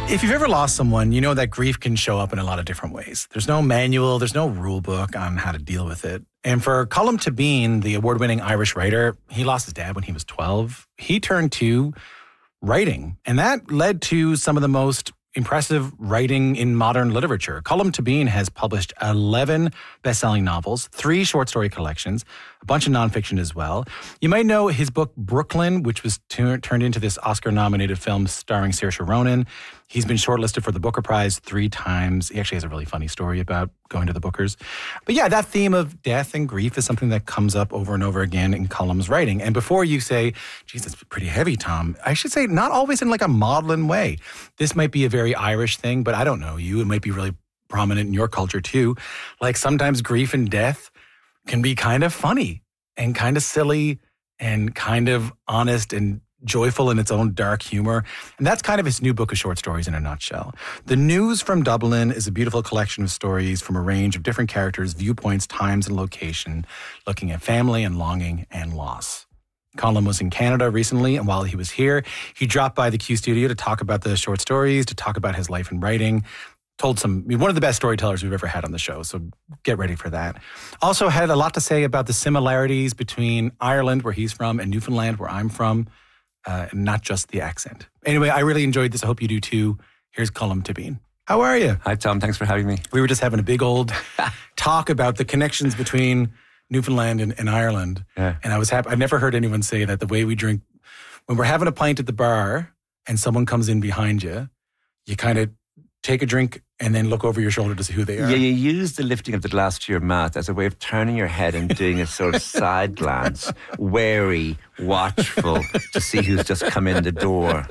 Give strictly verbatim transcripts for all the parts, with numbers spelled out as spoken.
If you've ever lost someone, you know that grief can show up in a lot of different ways. There's no manual, there's no rule book on how to deal with it. And for Colm Tóibín, the award-winning Irish writer, he lost his dad when he was twelve. He turned to writing, and that led to some of the most impressive writing in modern literature. Colm Tóibín has published eleven best-selling novels, three short story collections, a bunch of nonfiction as well. You might know his book Brooklyn, which was t- turned into this Oscar-nominated film starring Saoirse Ronan. He's been shortlisted for the Booker Prize three times. He actually has a really funny story about going to the Bookers. But yeah, that theme of death and grief is something that comes up over and over again in Colm's writing. And before you say, geez, that's pretty heavy, Tom, I should say not always in like a maudlin way. This might be a very Irish thing, but I don't know you. It might be really prominent in your culture too. Like sometimes grief and death can be kind of funny and kind of silly and kind of honest and joyful in its own dark humor. And that's kind of his new book of short stories in a nutshell. The News from Dublin is a beautiful collection of stories from a range of different characters, viewpoints, times, and location, looking at family and longing and loss. Colm was in Canada recently, and while he was here, he dropped by the Q studio to talk about the short stories, to talk about his life in writing. Told some, one of the best storytellers we've ever had on the show, so get ready for that. Also had a lot to say about the similarities between Ireland, where he's from, and Newfoundland, where I'm from. Uh, and not just the accent. Anyway, I really enjoyed this. I hope you do too. Here's Colm Tóibín. How are you? Hi, Tom. Thanks for having me. We were just having a big old talk about the connections between Newfoundland and, and Ireland. Yeah. And I was happy. I've never heard anyone say that the way we drink, when we're having a pint at the bar and someone comes in behind you, you kind of take a drink and then look over your shoulder to see who they are. Yeah, you use the lifting of the glass to your mouth as a way of turning your head and doing a sort of side glance, wary, watchful, to see who's just come in the door.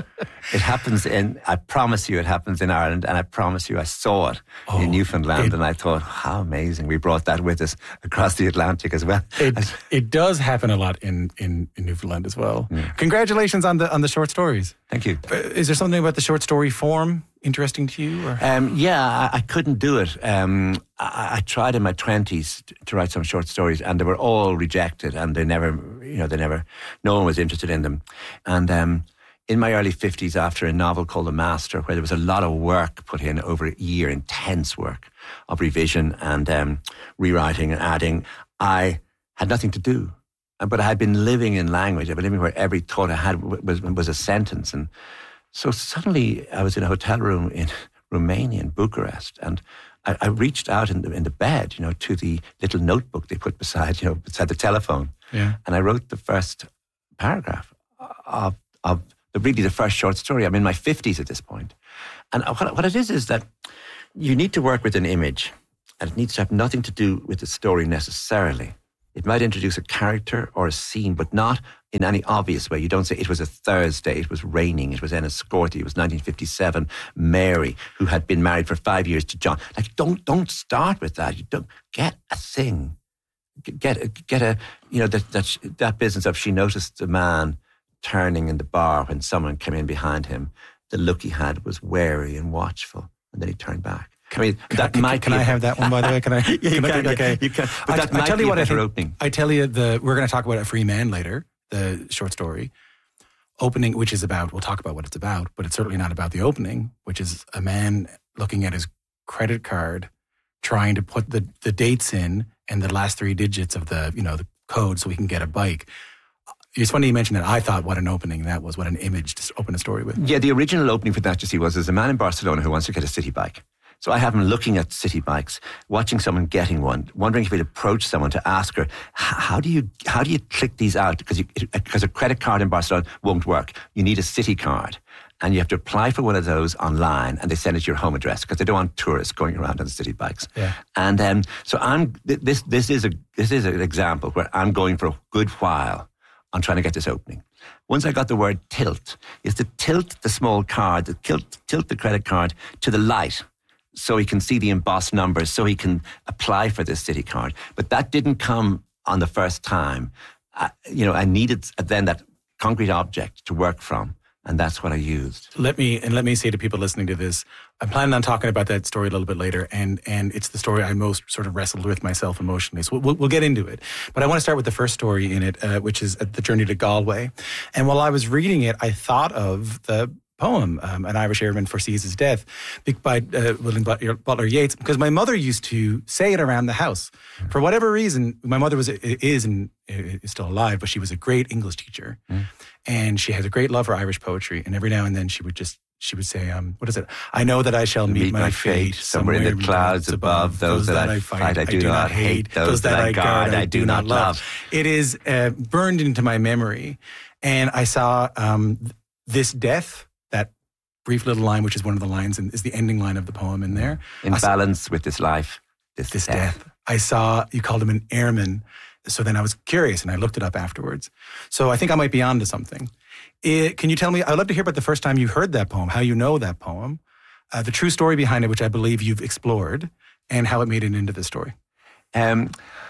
It happens in, I promise you it happens in Ireland, and I promise you I saw it oh, in Newfoundland, it, and I thought, how amazing. We brought that with us across the Atlantic as well. It, it does happen a lot in, in, in Newfoundland as well. Yeah. Congratulations on the on the short stories. Thank you. Is there something about the short story form interesting to you? Or? Um, yeah, I, I couldn't do it. Um, I, I tried in my twenties to, to write some short stories, and they were all rejected, and they never, you know, they never, no one was interested in them. And um, in my early fifties, after a novel called The Master, where there was a lot of work put in over a year, intense work of revision and um, rewriting and adding, I had nothing to do. But I had been living in language. I'd been living where every thought I had was, was a sentence. And so suddenly I was in a hotel room in Romania, in Bucharest, and I, I reached out in the, in the bed, you know, to the little notebook they put beside, you know, beside the telephone. Yeah. And I wrote the first paragraph of, of the, really the first short story. I'm in my fifties at this point. And what, what it is is that you need to work with an image, and it needs to have nothing to do with the story necessarily. It might introduce a character or a scene, but not in any obvious way. You don't say it was a Thursday, it was raining, it was Enniscorthy, it was nineteen fifty-seven, Mary, who had been married for five years to John. Like, don't don't start with that. You don't get a thing. Get a, get a you know that that that business of she noticed the man turning in the bar when someone came in behind him. The look he had was wary and watchful, and then he turned back. I mean, can that I, might can I have that one, by the way? Can I? yeah, you can, can. I, okay, you can. But I, that I might tell be you a what I better think, opening. I tell you, the we're going to talk about A Free Man later, the short story opening, which is about. We'll talk about what it's about, but it's certainly not about the opening, which is a man looking at his credit card, trying to put the the dates in and the last three digits of the you know the code so he can get a bike. It's funny you mentioned that. I thought what an opening that was, what an image to open a story with. Yeah, the original opening for that, you see, was there's a man in Barcelona who wants to get a city bike. So I have him looking at city bikes, watching someone getting one, wondering if he'd approach someone to ask her, how do you how do you click these out? Because you, because a credit card in Barcelona won't work. You need a city card. And you have to apply for one of those online, and they send it to your home address because they don't want tourists going around on city bikes. Yeah. And um, so I'm this this is a this is an example where I'm going for a good while on trying to get this opening. Once I got the word tilt, is to tilt the small card, to tilt, tilt the credit card to the light so he can see the embossed numbers, so he can apply for this city card. But that didn't come on the first time. I, you know, I needed then that concrete object to work from. And that's what I used. Let me and let me say to people listening to this, I'm planning on talking about that story a little bit later, and and it's the story I most sort of wrestled with myself emotionally. So we'll, we'll get into it. But I want to start with the first story in it, uh, which is The Journey to Galway. And while I was reading it, I thought of the poem, um, An Irish Airman Foresees His Death, by uh, William Butler Yeats, because my mother used to say it around the house. Mm. For whatever reason, my mother was is and is still alive, but she was a great English teacher. Mm. And she had a great love for Irish poetry. And every now and then she would just, she would say, um, what is it? I know that I shall meet, meet my, my fate, fate somewhere, somewhere in the clouds above. Those, those that I fight, I do not hate. Those that I guard, I do not love. It is uh, burned into my memory. And I saw um, this death, that brief little line, which is one of the lines, and is the ending line of the poem in there. In saw, balance with this life, this, this death. death. I saw, you called him an airman. So then I was curious and I looked it up afterwards. So I think I might be onto something. It, can you tell me, I'd love to hear about the first time you heard that poem, how you know that poem, uh, the true story behind it, which I believe you've explored, and how it made it into the story. Um,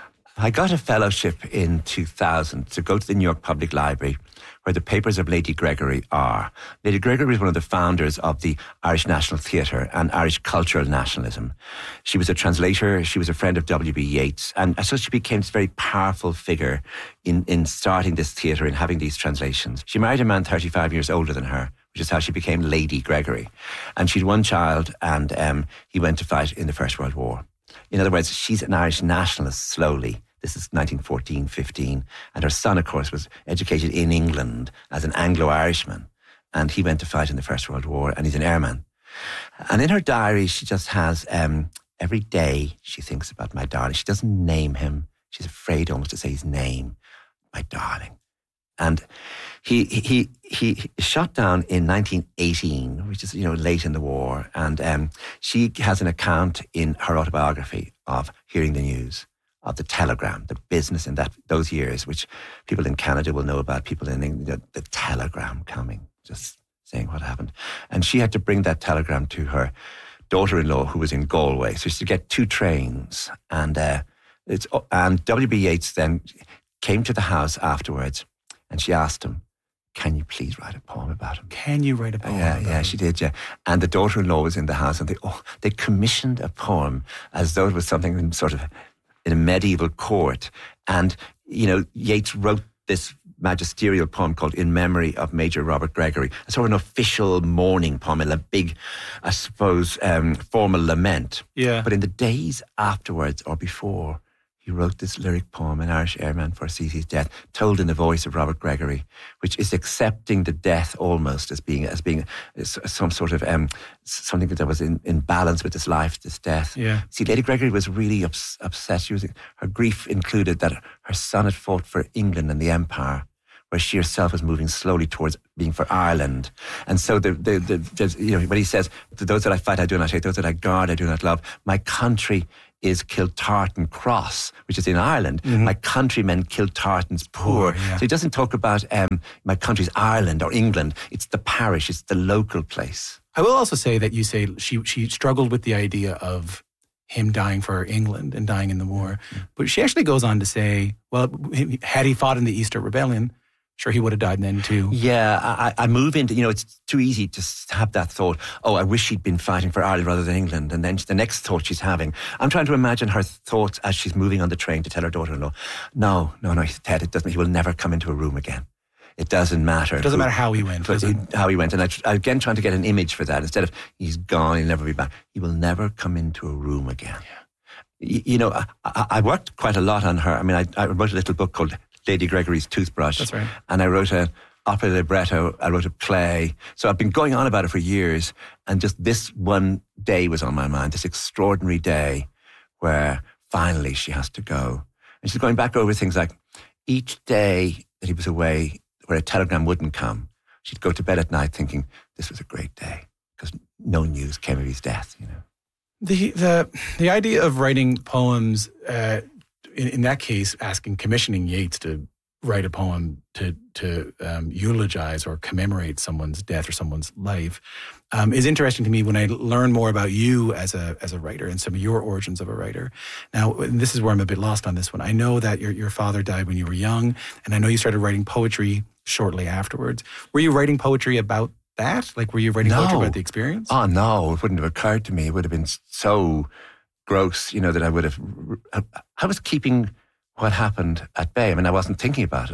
I got a fellowship in two thousand to go to the New York Public Library, where the papers of Lady Gregory are. Lady Gregory was one of the founders of the Irish National Theatre and Irish cultural nationalism. She was a translator, she was a friend of W B Yeats, and so she became this very powerful figure in, in starting this theatre and having these translations. She married a man thirty-five years older than her, which is how she became Lady Gregory. And she'd one child, and um, he went to fight in the First World War. In other words, she's an Irish nationalist slowly. This is nineteen fourteen, fifteen. And her son, of course, was educated in England as an Anglo-Irishman. And he went to fight in the First World War, and he's an airman. And in her diary, she just has, um, every day she thinks about my darling. She doesn't name him. She's afraid almost to say his name, my darling. And he he he, he shot down in nineteen eighteen, which is, you know, late in the war. And um, she has an account in her autobiography of hearing the news, of the telegram, the business in that those years, which people in Canada will know about, people in England, the, the telegram coming, just saying what happened. And she had to bring that telegram to her daughter-in-law, who was in Galway. So she had to get two trains. And, uh, it's, and W B Yeats then came to the house afterwards, and she asked him, can you please write a poem about him? Can you write a poem yeah, about Yeah, him? she did, yeah. And the daughter-in-law was in the house, and they oh, they commissioned a poem as though it was something in sort of in a medieval court. And, you know, Yeats wrote this magisterial poem called In Memory of Major Robert Gregory, a sort of an official mourning poem, a big, I suppose, um, formal lament. Yeah. But in the days afterwards or before, he wrote this lyric poem, An Irish Airman Foresees His Death, told in the voice of Robert Gregory, which is accepting the death almost as being as being some sort of um, something that was in, in balance with this life, this death. Yeah. See, Lady Gregory was really ups, upset. She was, her grief included that her son had fought for England and the Empire, where she herself was moving slowly towards being for Ireland. And so the, the, the, the you know, when he says, to those that I fight, I do not hate, those that I guard, I do not love, my country is Kiltartan Cross, which is in Ireland. Mm-hmm. My countrymen Kiltartan's poor. poor yeah. So he doesn't talk about um, my country's Ireland or England. It's the parish, it's the local place. I will also say that you say she she struggled with the idea of him dying for England and dying in the war. Mm-hmm. But she actually goes on to say, well, had he fought in the Easter Rebellion, sure he would have died then too. Yeah, I, I move into, you know, it's too easy to have that thought, oh, I wish he'd been fighting for Ireland rather than England. And then the next thought she's having, I'm trying to imagine her thoughts as she's moving on the train to tell her daughter-in-law, no, no, no, Ted, it doesn't, he will never come into a room again. It doesn't matter. It doesn't who, matter how he went. Does it? How he went. And I, I again trying to get an image for that. Instead of he's gone, he'll never be back. He will never come into a room again. Yeah. You, you know, I, I, I worked quite a lot on her. I mean, I, I wrote a little book called Lady Gregory's Toothbrush. That's right. And I wrote an opera libretto, I wrote a play. So I've been going on about it for years. And just this one day was on my mind, this extraordinary day where finally she has to go. And she's going back over things like each day that he was away where a telegram wouldn't come, she'd go to bed at night thinking this was a great day because no news came of his death, you know. The the the idea of writing poems, uh, in, in that case, asking, commissioning Yeats to write a poem to to um, eulogize or commemorate someone's death or someone's life, um, is interesting to me when I learn more about you as a as a writer and some of your origins of a writer. Now, and this is where I'm a bit lost on this one. I know that your your father died when you were young, and I know you started writing poetry shortly afterwards. Were you writing poetry about that? Like, were you writing no. poetry about the experience? Oh, no, it wouldn't have occurred to me. It would have been so gross, you know, that I would have... I was keeping what happened at bay. I mean, I wasn't thinking about it.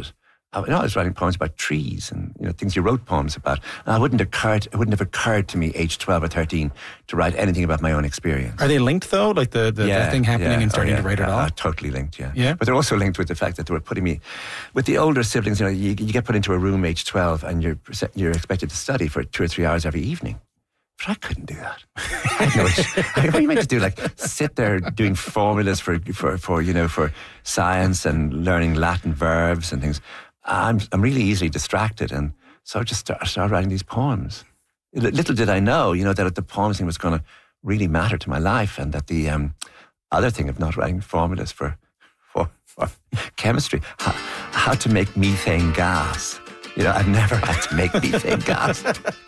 I, you know, I was writing poems about trees and, you know, things you wrote poems about. And I wouldn't occurred, it wouldn't have occurred to me, age twelve or thirteen, to write anything about my own experience. Are they linked, though? Like the, the, yeah, the thing happening yeah, and starting oh, yeah, to write yeah, it all? Uh, totally linked, yeah. Yeah. But they're also linked with the fact that they were putting me, with the older siblings, you know, you, you get put into a room age twelve and you're, you're expected to study for two or three hours every evening. But I couldn't do that. I had no issue. What are you meant to do? Like sit there doing formulas for, for, for, you know, for science and learning Latin verbs and things. I'm I'm really easily distracted, and so I just start, started writing these poems. Little did I know, you know, that the poems thing was going to really matter to my life, and that the um, other thing of not writing formulas for for, for chemistry, how, how to make methane gas. You know, I've never had to make methane gas.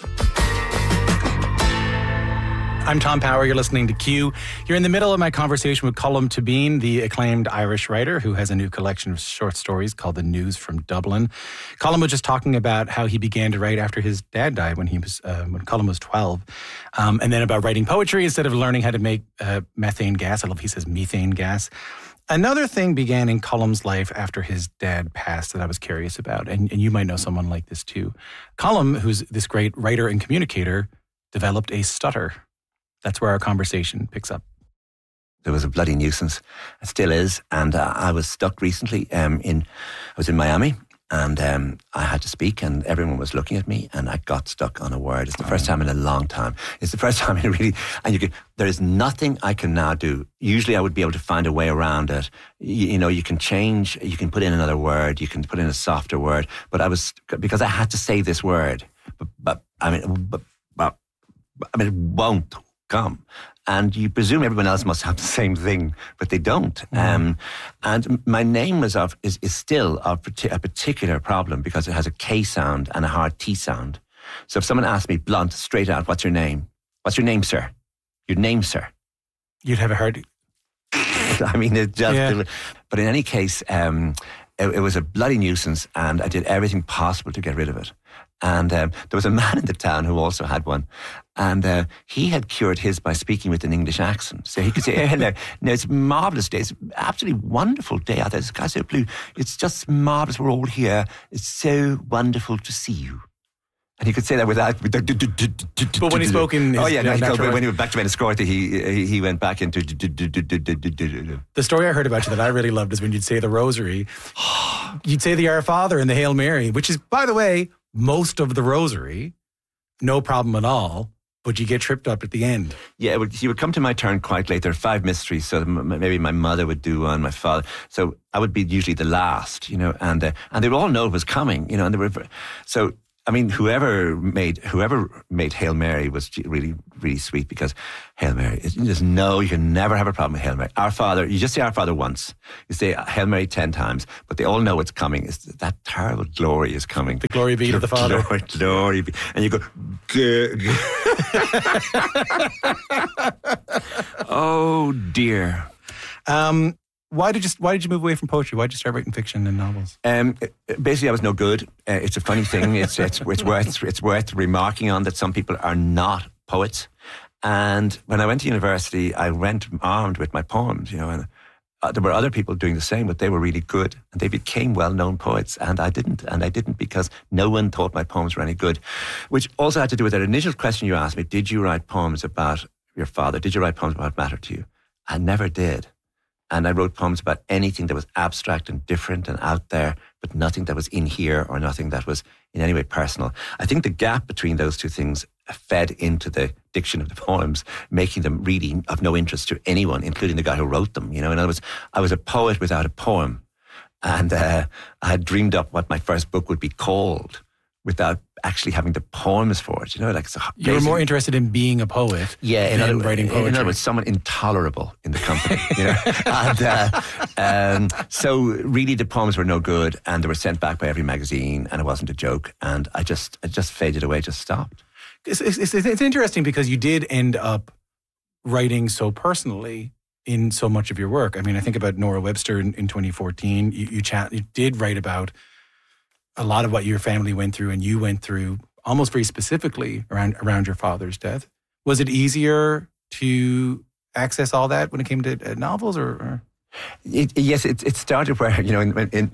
I'm Tom Power. You're listening to Q. You're in the middle of my conversation with Colm Tóibín, the acclaimed Irish writer who has a new collection of short stories called The News from Dublin. Colm was just talking about how he began to write after his dad died when he was uh, when Colm was twelve, um, and then about writing poetry instead of learning how to make uh, methane gas. I love he says methane gas. Another thing began in Colm's life after his dad passed that I was curious about, and, and you might know someone like this too. Colm, who's this great writer and communicator, developed a stutter. That's where our conversation picks up. There was a bloody nuisance. It still is. And uh, I was stuck recently um, in, I was in Miami and um, I had to speak and everyone was looking at me and I got stuck on a word. It's the first time in a long time. It's the first time in really, and you can, there is nothing I can now do. Usually I would be able to find a way around it. You, you know, you can change, you can put in another word, you can put in a softer word, but I was, because I had to say this word, but, but I mean, but, but, I mean, it won't come. And you presume everyone else must have the same thing, but they don't. Mm. Um, and my name was of, is, is still of a particular problem because it has a K sound and a hard T sound. So if someone asked me blunt, straight out, what's your name? What's your name, sir? Your name, sir? You'd have a hard... I mean, it just... Yeah. But in any case, um, it, it was a bloody nuisance and I did everything possible to get rid of it. And um, there was a man in the town who also had one. And uh, he had cured his by speaking with an English accent. So he could say, oh, hello, no, it's a marvellous day. It's an absolutely wonderful day out there. The sky's so blue. It's just marvellous. We're all here. It's so wonderful to see you. And he could say that without... But when he spoke in... Oh, yeah, no, natural, he, when he went back to Enniscorthy, he, he went back into... The story I heard about you that I really loved is when you'd say the rosary, you'd say the Our Father and the Hail Mary, which is, by the way, most of the rosary, no problem at all, but you get tripped up at the end. Yeah, would, he would come to my turn quite late. There are five mysteries, so maybe my mother would do one, my father. So I would be usually the last, you know, and uh, and they would all know it was coming, you know, and they were... So... I mean, whoever made whoever made Hail Mary was really, really sweet because Hail Mary, you just know you can never have a problem with Hail Mary. Our Father, you just say Our Father once. You say Hail Mary ten times, but they all know it's coming. It's, that terrible glory is coming. The glory be to the Father. Glory, glory be. And you go, Gah, gah. Oh, dear. Um... Why did you Why did you move away from poetry? Why did you start writing fiction and novels? Um, basically, I was no good. Uh, it's a funny thing. It's it's it's worth it's worth remarking on that some people are not poets. And when I went to university, I went armed with my poems. You know, and uh, there were other people doing the same, but they were really good, and they became well-known poets. And I didn't, and I didn't because no one thought my poems were any good. Which also had to do with that initial question you asked me: did you write poems about your father? Did you write poems about what mattered to you? I never did. And I wrote poems about anything that was abstract and different and out there, but nothing that was in here or nothing that was in any way personal. I think the gap between those two things fed into the diction of the poems, making them really of no interest to anyone, including the guy who wrote them. You know, in other words, I was a poet without a poem. And uh, I had dreamed up what my first book would be called without actually having the poems for it. You know, like it's a, you were more interested in being a poet, yeah, in than other, writing poetry. In other words, someone intolerable in the company. You know, and uh, um, so really the poems were no good, and they were sent back by every magazine, and it wasn't a joke, and I just, it just faded away, just stopped. It's, it's, it's interesting because you did end up writing so personally in so much of your work. I mean, I think about Nora Webster in, in twenty fourteen. You, you, chat, you did write about a lot of what your family went through and you went through almost very specifically around around your father's death. Was it easier to access all that when it came to uh, novels or? or? It, yes, it, it started where, you know, in, in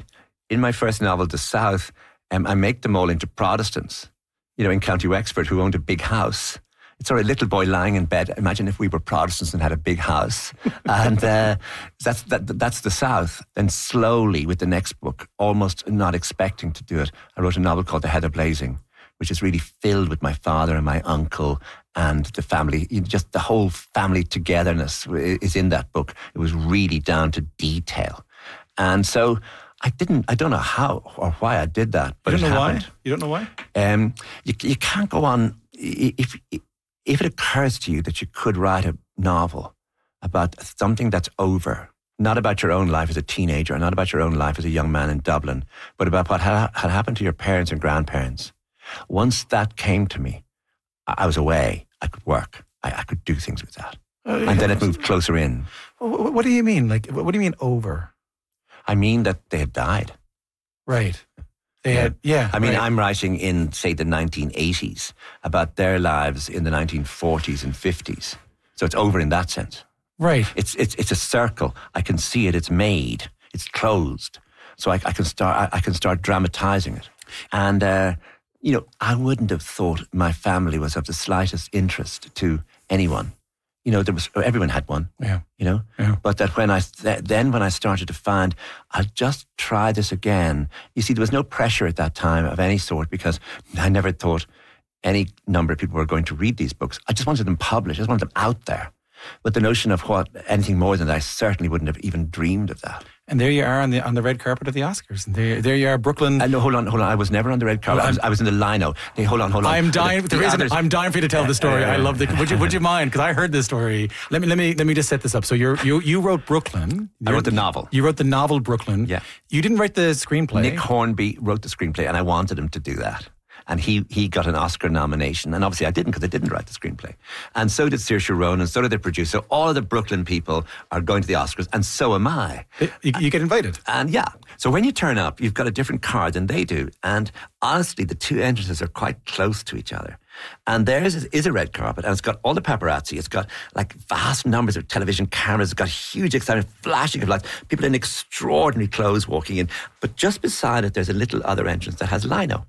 in my first novel, The South, um, I make them all into Protestants, you know, in County Wexford, who owned a big house. It's sort of a little boy lying in bed. Imagine if we were Protestants and had a big house. And uh, that's that, that's the South. Then slowly, with the next book, almost not expecting to do it, I wrote a novel called The Heather Blazing, which is really filled with my father and my uncle and the family. Just the whole family togetherness is in that book. It was really down to detail. And so I didn't, I don't know how or why I did that, but you don't it know happened. Why? You don't know why? Um, you, you can't go on, if, if it occurs to you that you could write a novel about something that's over, not about your own life as a teenager, not about your own life as a young man in Dublin, but about what had, had happened to your parents and grandparents. Once that came to me, I was away. I could work. I, I could do things with that. Uh, and then it moved closer in. What, what do you mean? Like, what do you mean over? I mean that they had died. Right. They had, yeah. I mean, right. I'm writing in, say, the nineteen eighties about their lives in the nineteen forties and fifties. So it's over in that sense. Right. It's it's it's a circle. I can see it. It's made. It's closed. So I, I can start. I, I can start dramatizing it. And uh, you know, I wouldn't have thought my family was of the slightest interest to anyone. You know, there was everyone had one. Yeah. You know, yeah. But that when I then when I started to find, I'll just try this again. You see, there was no pressure at that time of any sort because I never thought any number of people were going to read these books. I just wanted them published. I just wanted them out there. But the notion of what anything more than that, I certainly wouldn't have even dreamed of that. And there you are on the on the red carpet of the Oscars. And there, there you are, Brooklyn. Uh, no, hold on, hold on. I was never on the red carpet. I was, I was in the lino. Hey, hold on, hold on. I'm dying. The, the reason others, I'm dying for you to tell the story. Uh, I love the. Would you Would you mind? Because I heard this story. Let me let me let me just set this up. So you you you wrote Brooklyn. I wrote the novel. You wrote the novel Brooklyn. Yeah. You didn't write the screenplay. Nick Hornby wrote the screenplay, and I wanted him to do that. And he he got an Oscar nomination. And obviously I didn't because I didn't write the screenplay. And so did Saoirse Ronan, and so did the producer. So all of the Brooklyn people are going to the Oscars, and so am I. You, you get invited. And yeah. So when you turn up, you've got a different card than they do. And honestly, the two entrances are quite close to each other. And theirs is, is a red carpet, and it's got all the paparazzi. It's got like vast numbers of television cameras. It's got huge excitement, flashing of lights, people in extraordinary clothes walking in. But just beside it, there's a little other entrance that has lino.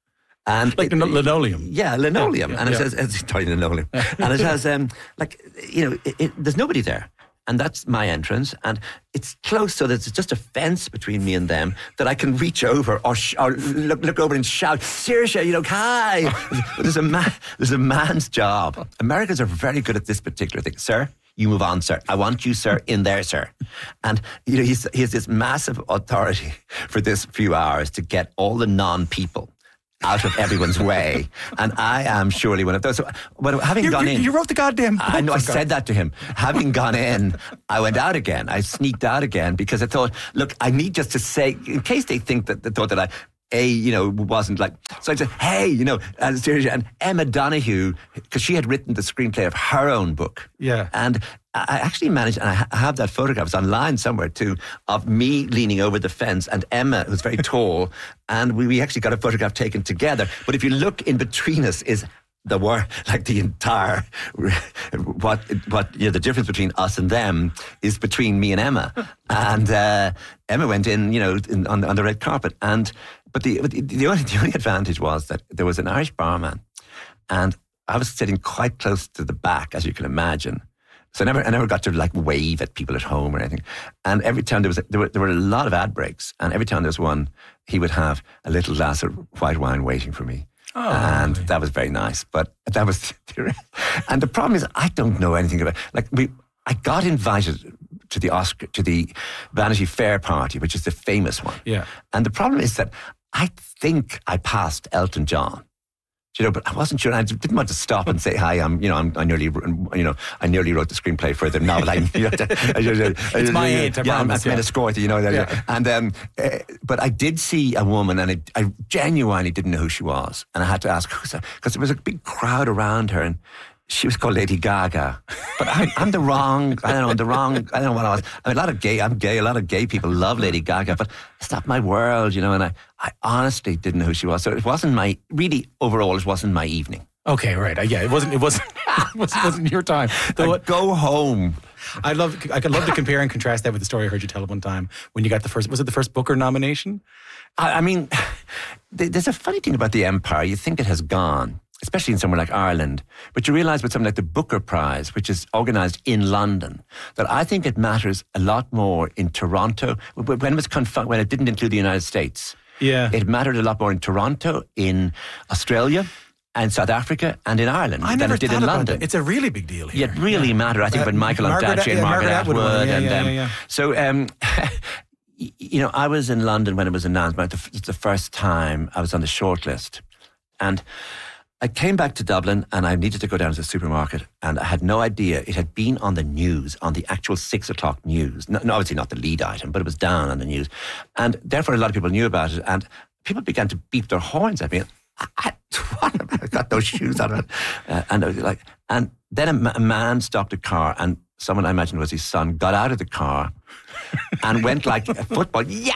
And like it, linoleum. Yeah, linoleum. Yeah, yeah, and it yeah. says, it's sorry, linoleum. And it has, um, like, you know, it, it, there's nobody there. And that's my entrance. And it's close so that it's just a fence between me and them that I can reach over or, sh- or look, look over and shout, Saoirse, you know, hi. There's a, man, there's a man's job. Americans are very good at this particular thing. Sir, you move on, sir. I want you, sir, in there, sir. And, you know, he's, he has this massive authority for this few hours to get all the non-people out of everyone's way, and I am surely one of those. So, but having you, gone you, in, you wrote the goddamn book. I know. I God. said that to him. Having gone in, I went out again. I sneaked out again because I thought, look, I need just to say, in case they think that they thought that I. A, you know, wasn't like, so I said, hey, you know, and, and Emma Donoghue, because she had written the screenplay of her own book. Yeah. And I actually managed, and I have that photograph, it's online somewhere too, of me leaning over the fence and Emma, who's very tall, and we, we actually got a photograph taken together. But if you look in between us is the war, like the entire, what, what, you know, the difference between us and them is between me and Emma. And uh, Emma went in, you know, in, on, on the red carpet. And, but the, the, only, the only advantage was that there was an Irish barman, and I was sitting quite close to the back, as you can imagine. So I never, I never got to like wave at people at home or anything. And every time there was, there were, there were a lot of ad breaks. And every time there was one, he would have a little glass of white wine waiting for me. Oh, and really? That was very nice. But that was, and the problem is, I don't know anything about, like we, I got invited to the Oscar, to the Vanity Fair party, which is the famous one. Yeah. And the problem is that I think I passed Elton John. You know, but I wasn't sure. I didn't want to stop and say hi. I'm, you know, I'm, I nearly, you know, I nearly wrote the screenplay for the novel. I, you know, it's my age. I yeah, promise, I'm yeah. made a score, you know. Yeah. And um, uh, but I did see a woman, and I, I genuinely didn't know who she was, and I had to ask who's that, because there was a big crowd around her, and she was called Lady Gaga. But I'm, I'm the wrong, I don't know, I'm the wrong, I don't know what I was. I mean, a lot of gay, I'm gay, a lot of gay people love Lady Gaga, but it's not my world, you know, and I, I honestly didn't know who she was. So it wasn't my, really, overall, it wasn't my evening. Okay, right. Uh, yeah, it wasn't, it wasn't, it wasn't, it wasn't your time. I'd go home I love. I could love to compare and contrast that with the story I heard you tell one time when you got the first. Was it the first Booker nomination? I, I mean, there's a funny thing about the Empire. You think it has gone, especially in somewhere like Ireland, but you realise with something like the Booker Prize, which is organised in London, that I think it matters a lot more in Toronto when it was confi- when it didn't include the United States. Yeah, it mattered a lot more in Toronto, in Australia, and South Africa, and in Ireland I than it did in London. That. It's a really big deal here. Yeah, it really yeah. mattered. I think uh, when Michael Ondaatje and yeah, Margaret, Margaret Atwood, Atwood yeah, and yeah, um, yeah, yeah. so. Um, you know, I was in London when it was announced. But it's the first time I was on the shortlist, and I came back to Dublin and I needed to go down to the supermarket, and I had no idea it had been on the news, on the actual six o'clock news. No, obviously not the lead item, but it was down on the news, and therefore a lot of people knew about it, and people began to beep their horns at me. I, I, I got those shoes on, uh, and I was like, and then a, a man stopped a car, and someone I imagined was his son got out of the car and went like a football, yeah,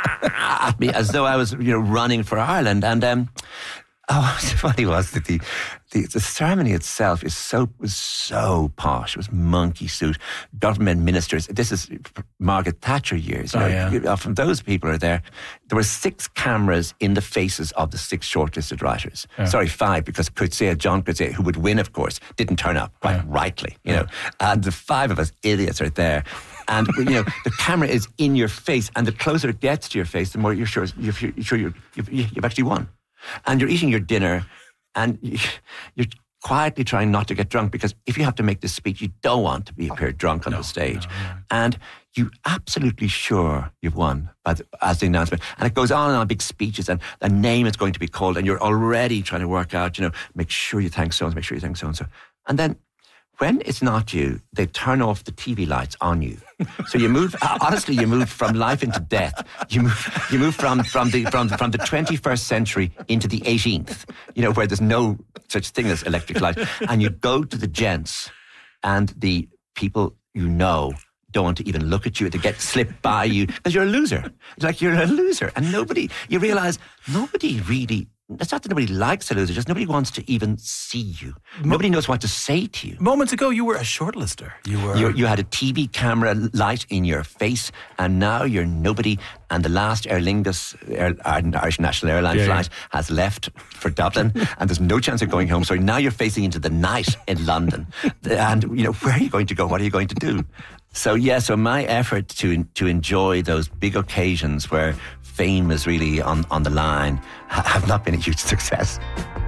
at me as though I was, you know, running for Ireland. And um, oh, what's funny was that the, the the ceremony itself is so was so posh. It was monkey suit, government ministers. This is Margaret Thatcher years. You oh, know, yeah. Often those people are there. There were six cameras in the faces of the six shortlisted writers. Yeah. Sorry, five, because Coetzee, John Coetzee, who would win, of course, didn't turn up, quite yeah. rightly, you yeah. know. And the five of us idiots are there. And, you know, the camera is in your face, and the closer it gets to your face, the more you're sure, you're, you're sure you're, you've, you've actually won. And you're eating your dinner, and you're quietly trying not to get drunk, because if you have to make this speech, you don't want to be appear drunk on no, the stage. No, no. And you're absolutely sure you've won by the, as the announcement. And it goes on and on, big speeches, and a name is going to be called, and you're already trying to work out, you know, make sure you thank so-and-so, make sure you thank so-and-so. And then when it's not you, they turn off the T V lights on you. So you move. Honestly, you move from life into death. You move. You move from from the from from the twenty-first century into the eighteenth. You know, where there's no such thing as electric light, and you go to the gents, and the people you know don't want to even look at you, to get slip by you, because you're a loser. It's like you're a loser, and nobody. You realise nobody really. It's not that nobody likes a loser, just nobody wants to even see you. Mo- nobody knows what to say to you. Moments ago, you were a shortlister. You were. You're, you had a T V camera light in your face, and now you're nobody. And the last Aer Lingus, Air, Irish National Airline yeah, flight, yeah. has left for Dublin, and there's no chance of going home. So now you're facing into the night in London, and you know, where are you going to go? What are you going to do? So yeah, so my effort to to enjoy those big occasions where fame is really on, on the line have not been a huge success.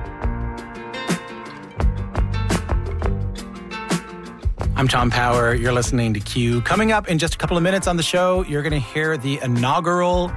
I'm Tom Power. You're listening to Q. Coming up in just a couple of minutes on the show, you're going to hear the inaugural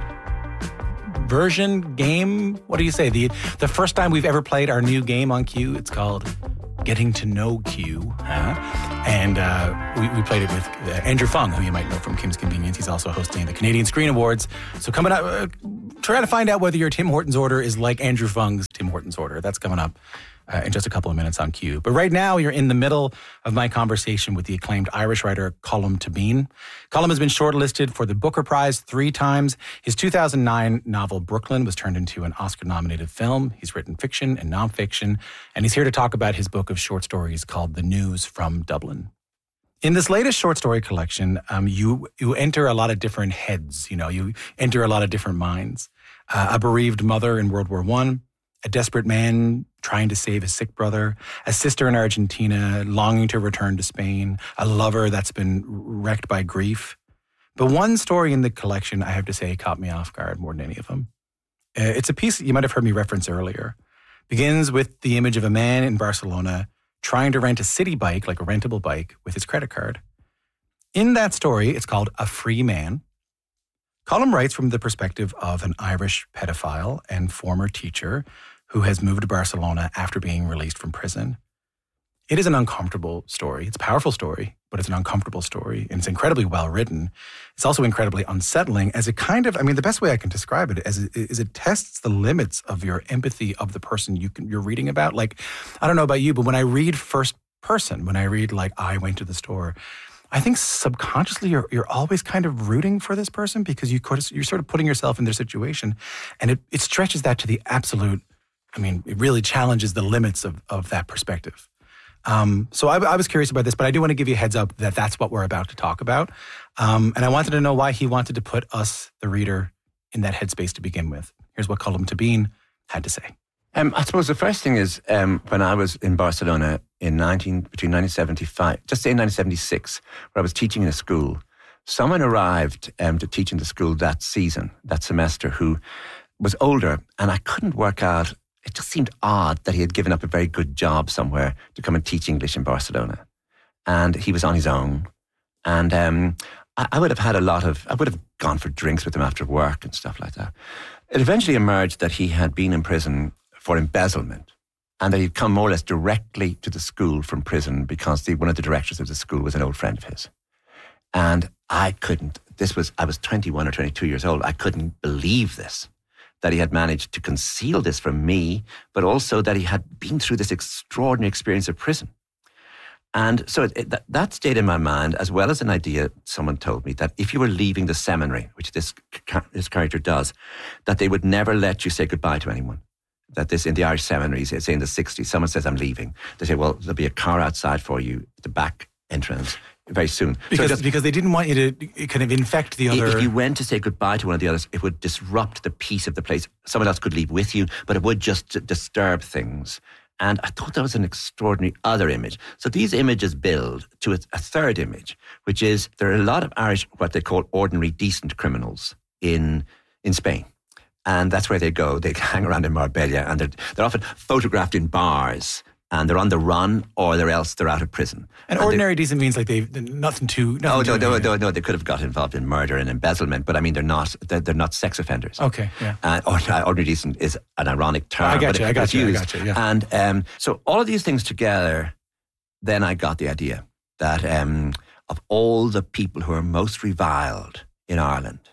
version game. What do you say? The the first time we've ever played our new game on Q. It's called Getting to Know Q. Huh? And uh, we, we played it with uh, Andrew Fung, who you might know from Kim's Convenience. He's also hosting the Canadian Screen Awards. So coming up, uh, trying to find out whether your Tim Hortons order is like Andrew Fung's Tim Hortons order. That's coming up uh, in just a couple of minutes on Q. But right now, you're in the middle of my conversation with the acclaimed Irish writer Colm Tóibín. Colm has been shortlisted for the Booker Prize three times. His two thousand nine novel Brooklyn was turned into an Oscar-nominated film. He's written fiction and nonfiction, and he's here to talk about his book of short stories called The News from Dublin. In this latest short story collection, um, you you enter a lot of different heads. You know, you enter a lot of different minds. Uh, a bereaved mother in World War One, a desperate man trying to save his sick brother, a sister in Argentina longing to return to Spain, a lover that's been wrecked by grief. But one story in the collection, I have to say, caught me off guard more than any of them. Uh, it's a piece that you might have heard me reference earlier. Begins with the image of a man in Barcelona trying to rent a city bike, like a rentable bike, with his credit card. In that story, it's called A Free Man. Colm writes from the perspective of an Irish pedophile and former teacher who has moved to Barcelona after being released from prison. It is an uncomfortable story. It's a powerful story, but it's an uncomfortable story, and it's incredibly well written. It's also incredibly unsettling as it kind of, I mean, the best way I can describe it is it, is it tests the limits of your empathy of the person you can, you're reading about. Like, I don't know about you, but when I read first person, when I read like, I went to the store, I think subconsciously you're you're always kind of rooting for this person because you you're sort of putting yourself in their situation, and it, it stretches that to the absolute. I mean, it really challenges the limits of of that perspective. Um, so I, I was curious about this, but I do want to give you a heads up that that's what we're about to talk about. Um, and I wanted to know why he wanted to put us, the reader, in that headspace to begin with. Here's what Colm Tóibín had to say. Um, I suppose the first thing is um, when I was in Barcelona in nineteen between nineteen seventy-five, just say nineteen seventy-six, where I was teaching in a school. Someone arrived um, to teach in the school that season, that semester, who was older, and I couldn't work out. It just seemed odd that he had given up a very good job somewhere to come and teach English in Barcelona, and he was on his own. And um, I, I would have had a lot of. I would have gone for drinks with him after work and stuff like that. It eventually emerged that he had been in prison for embezzlement, and that he'd come more or less directly to the school from prison because the, one of the directors of the school was an old friend of his. And I couldn't, this was, I was twenty-one or twenty-two years old, I couldn't believe this, that he had managed to conceal this from me, but also that he had been through this extraordinary experience of prison. And so it, it, that, that stayed in my mind, as well as an idea someone told me, that if you were leaving the seminary, which this, this character does, that they would never let you say goodbye to anyone. That this, in the Irish seminaries, say in the sixties, someone says, I'm leaving. They say, well, there'll be a car outside for you, the back entrance, very soon. Because, so just, because they didn't want you to kind of infect the other. If you went to say goodbye to one of the others, it would disrupt the peace of the place. Someone else could leave with you, but it would just disturb things. And I thought that was an extraordinary other image. So these images build to a, a third image, which is there are a lot of Irish, what they call ordinary decent criminals in in Spain. And that's where they go. They hang around in Marbella, and they're, they're often photographed in bars, and they're on the run, or they're else they're out of prison. And, and ordinary decent means like they've nothing too. Nothing oh no, too no, no, no! They could have got involved in murder and embezzlement, but I mean, they're not. They're, they're not sex offenders. Okay, yeah. And uh, ordinary decent is an ironic term. I got but you. it, I got you. used. I got you. Yeah. And um, so all of these things together, then I got the idea that um, of all the people who are most reviled in Ireland,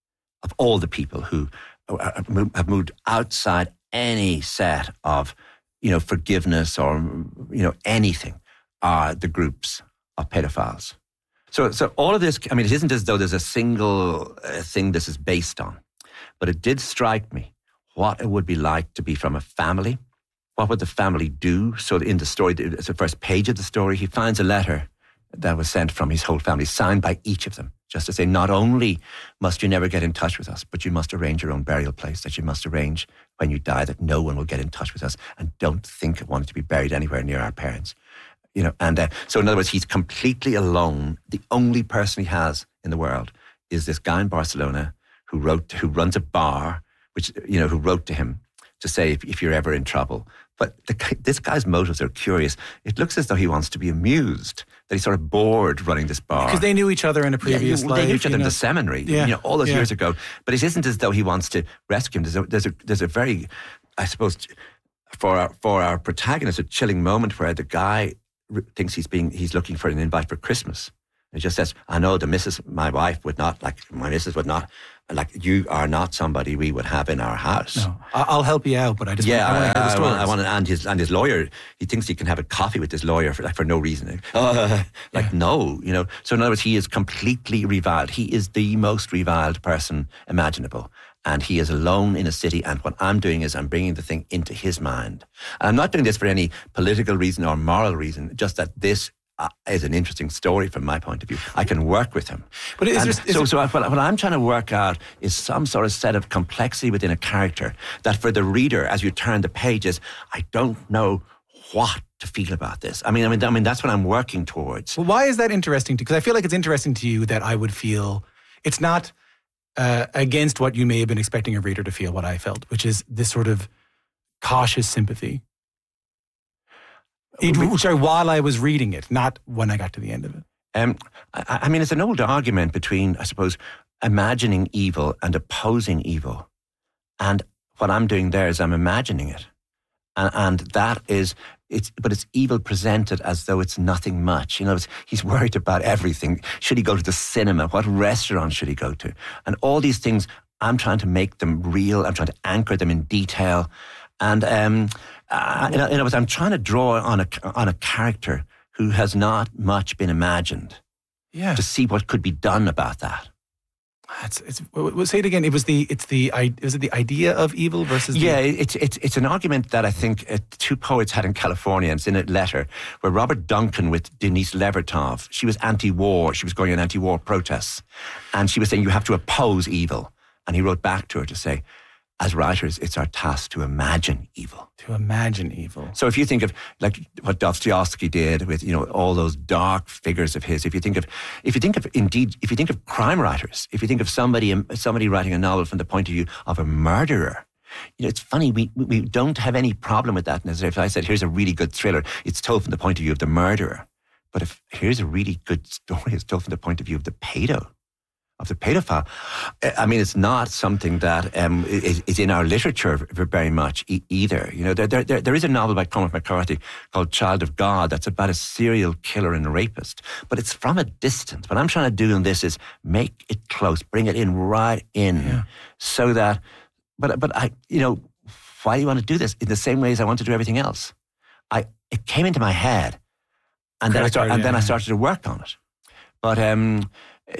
of all the people who have moved outside any set of, you know, forgiveness or, you know, anything, are the groups of pedophiles. So, so all of this, I mean, it isn't as though there's a single uh, thing this is based on, but it did strike me what it would be like to be from a family. What would the family do? So in the story, it's the first page of the story, he finds a letter that was sent from his whole family, signed by each of them, just to say, not only must you never get in touch with us, but you must arrange your own burial place, that you must arrange when you die that no one will get in touch with us, and don't think of wanting to be buried anywhere near our parents. You know, and uh, so in other words, he's completely alone. The only person he has in the world is this guy in Barcelona who wrote, who runs a bar, which, you know, who wrote to him to say, if, if you're ever in trouble. But the, this guy's motives are curious. It looks as though he wants to be amused, that he's sort of bored running this bar. Because they knew each other in a previous yeah, life. They knew each other you know? in the seminary, yeah. you know, all those yeah. years ago. But it isn't as though he wants to rescue him. There's a, there's a, there's a very, I suppose, for our, for our protagonist, a chilling moment where the guy thinks he's being, he's looking for an invite for Christmas. It just says, I know the missus, my wife would not, like, my missus would not, like, you are not somebody we would have in our house. No, I'll help you out, but I just yeah, want, I want to hear the I, stories. I want, and his and his lawyer, he thinks he can have a coffee with his lawyer for like for no reason. Uh, like yeah. no, you know. So in other words, he is completely reviled. He is the most reviled person imaginable, and he is alone in a city. And what I'm doing is I'm bringing the thing into his mind. And I'm not doing this for any political reason or moral reason. Just that this Uh, is an interesting story from my point of view. I can work with him. But is there, is so, there, so what, what I'm trying to work out is some sort of set of complexity within a character that for the reader, as you turn the pages, I don't know what to feel about this. I mean, I mean, I mean, that's what I'm working towards. Well, why is that interesting to you? Because I feel like it's interesting to you that I would feel it's not uh, against what you may have been expecting a reader to feel, what I felt, which is this sort of cautious sympathy. It, sorry, while I was reading it, not when I got to the end of it. Um, I, I mean, it's an old argument between, I suppose, imagining evil and opposing evil. And what I'm doing there is I'm imagining it. And, and that is, it's, but it's evil presented as though it's nothing much. You know, it's, he's worried about everything. Should he go to the cinema? What restaurant should he go to? And all these things, I'm trying to make them real. I'm trying to anchor them in detail. And, um, uh, in other words, I'm trying to draw on a, on a character who has not much been imagined. Yeah. To see what could be done about that. It's, it's, we'll say it again. It was the, it's the, is it the idea of evil versus the... Yeah, it's, it's, it's an argument that I think uh, two poets had in California, and it's in a letter, where Robert Duncan with Denise Levertov, she was anti-war, she was going on anti-war protests, and she was saying you have to oppose evil. And he wrote back to her to say, as writers, it's our task to imagine evil. To imagine evil. So if you think of like what Dostoevsky did with, you know, all those dark figures of his, if you think of, if you think of indeed, if you think of crime writers, if you think of somebody, somebody writing a novel from the point of view of a murderer, you know, it's funny, we we don't have any problem with that. And as if I said, here's a really good thriller, it's told from the point of view of the murderer. But if here's a really good story, it's told from the point of view of the pedo. Of the paedophile. I mean, it's not something that um, is, is in our literature very much e- either. You know, there, there, there is a novel by Cormac McCarthy called Child of God that's about a serial killer and rapist, but it's from a distance. What I'm trying to do in this is make it close, bring it in right in, yeah. so that. But but I, you know, why do you want to do this? In the same way as I want to do everything else. I it came into my head, and then I started, and then I started to work on it. But um.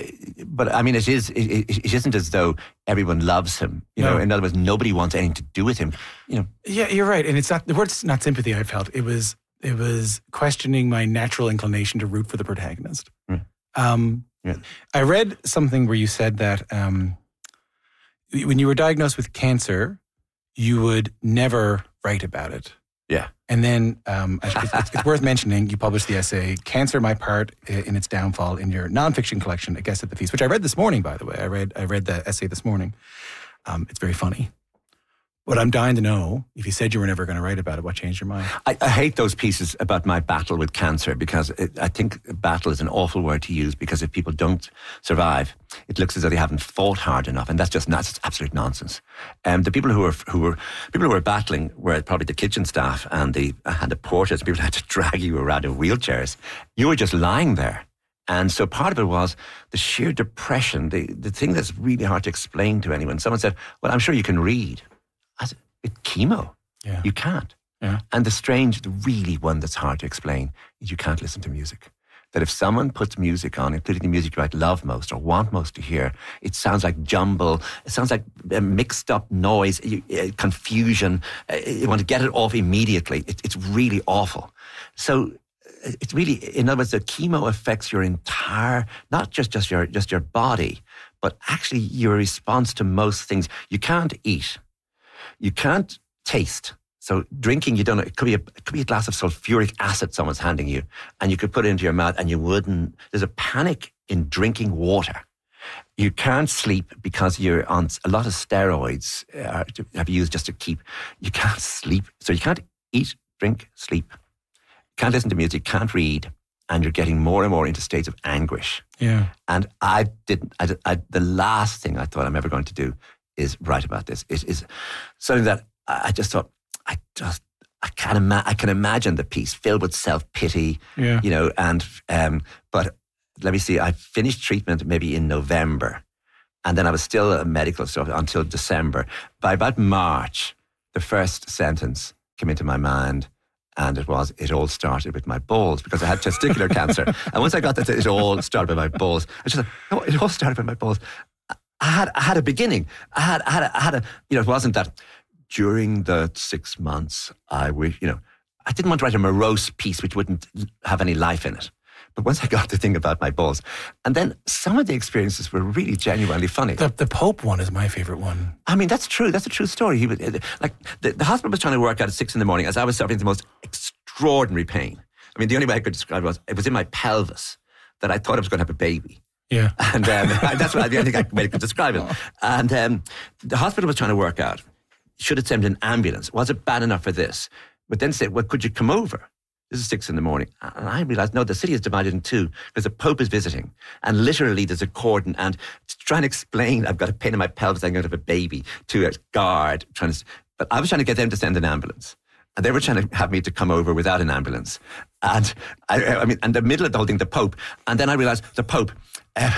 But I mean, it is. It, it isn't as though everyone loves him. You no. know, in other words, nobody wants anything to do with him. You know. Yeah, you're right. And it's not the word's not sympathy. I felt it was. It was questioning my natural inclination to root for the protagonist. Mm. Um, yeah. I read something where you said that um, when you were diagnosed with cancer, you would never write about it. Yeah. And then um, it's, it's, it's worth mentioning, you published the essay, Cancer, My Part in Its Downfall, in your nonfiction collection, A Guest at the Feast, which I read this morning, by the way. I read I read the essay this morning. Um, it's very funny. But I'm dying to know, if you said you were never going to write about it, what changed your mind? I, I hate those pieces about my battle with cancer, because it, I think battle is an awful word to use, because if people don't survive, it looks as though they haven't fought hard enough, and that's just not, it's absolute nonsense. Um, the people who were who were people who were battling were probably the kitchen staff and the and the porters. People had to drag you around in wheelchairs. You were just lying there. And so part of it was the sheer depression, the, the thing that's really hard to explain to anyone. Someone said, well, I'm sure you can read. I said, it's chemo. Yeah. You can't. Yeah. And the strange, the really one that's hard to explain is you can't listen to music. That if someone puts music on, including the music you might love most or want most to hear, it sounds like jumble. It sounds like a mixed up noise, uh, confusion. Uh, you want to get it off immediately. It, it's really awful. So it's really, in other words, the chemo affects your entire, not just, just your just your body, but actually your response to most things. You can't eat. You can't taste. So drinking, you don't know, it could be a, it could be a glass of sulfuric acid someone's handing you, and you could put it into your mouth and you wouldn't. There's a panic in drinking water. You can't sleep because you're on a lot of steroids uh, to have used just to keep. You can't sleep. So you can't eat, drink, sleep. Can't listen to music, can't read, and you're getting more and more into states of anguish. Yeah. And I didn't, I, I, the last thing I thought I'm ever going to do is write about this. It is something that I just thought, I just, I can, ima- I can imagine the piece filled with self-pity, yeah. you know, and, um, but let me see, I finished treatment maybe in November, and then I was still a medical stuff until December. By about March, the first sentence came into my mind, and it was, it all started with my balls, because I had testicular cancer. And once I got that, it all started with my balls. I just thought, no, it all started with my balls. I had, I had a beginning. I had, I had, a, I had a, you know, it wasn't that during the six months I wish, you know, I didn't want to write a morose piece which wouldn't have any life in it. But once I got the thing about my balls, and then some of the experiences were really genuinely funny. The, the Pope one is my favorite one. I mean, that's true. That's a true story. He was, like, the, the hospital was trying to work out at six in the morning as I was suffering the most extraordinary pain. I mean, the only way I could describe it was, it was in my pelvis that I thought I was going to have a baby. Yeah. And um, that's what I, I think I could describe it. And um, the hospital was trying to work out, should it send an ambulance? Was it bad enough for this? But then said, well, could you come over? This is six in the morning. And I realized, no, the city is divided in two because the Pope is visiting. And literally there's a cordon. And to try and explain, I've got a pain in my pelvis, I'm going to have a baby, to a guard. Trying to, but I was trying to get them to send an ambulance. And they were trying to have me to come over without an ambulance. And I, I mean, in the middle of the whole thing, the Pope. And then I realized the Pope, uh,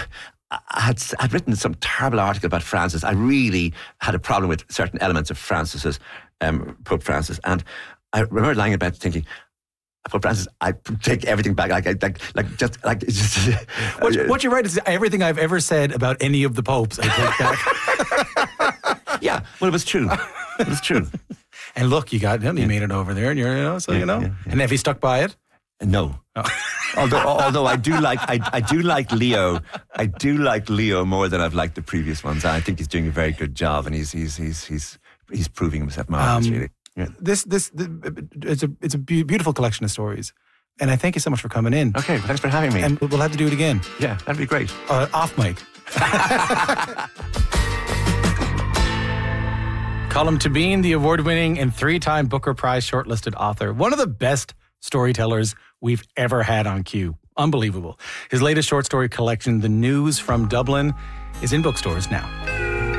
I had, I'd written some terrible article about Francis. I really had a problem with certain elements of Francis's, um, Pope Francis. And I remember lying in bed thinking, For Francis, I take everything back. Like, like, like, just like. It's just, what, what you write is everything I've ever said about any of the popes. I take back. Yeah, well, it was true. It was true. And look, you got him. You yeah. made it over there, and you're, you know, so yeah, you know. Yeah, yeah. And have you stuck by it? No. Oh. although, although I do like, I, I do like Leo. I do like Leo more than I've liked the previous ones. I think he's doing a very good job, and he's he's he's he's he's proving himself marvelous. Um, really. Yeah. This this the, it's a it's a beautiful collection of stories, and I thank you so much for coming in. Okay, well, thanks for having me. And we'll have to do it again. Yeah, that'd be great. Uh, off mic. Colm Tóibín, the award-winning and three-time Booker Prize shortlisted author, one of the best storytellers we've ever had on Q. Unbelievable. His latest short story collection, The News from Dublin, is in bookstores now.